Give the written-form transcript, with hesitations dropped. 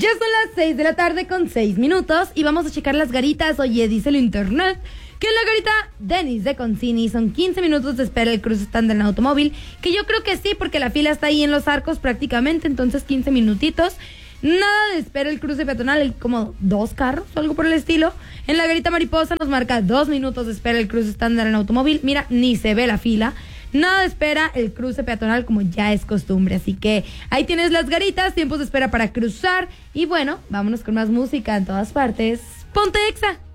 Ya son las 6 de la tarde con 6 minutos y vamos a checar las garitas. Oye, dice el internet que en la garita Denis de Concini son 15 minutos de espera el cruce estándar en automóvil, que yo creo que sí, porque la fila está ahí en los arcos prácticamente, entonces 15 minutitos. Nada de espera el cruce peatonal, hay como 2 carros o algo por el estilo. En la garita Mariposa nos marca 2 minutos de espera el cruce estándar en automóvil. Mira, ni se ve la fila. Nada de espera el cruce peatonal como ya es costumbre. Así que ahí tienes las garitas, tiempos de espera para cruzar. Y bueno, vámonos con más música en todas partes. ¡Ponte Exa!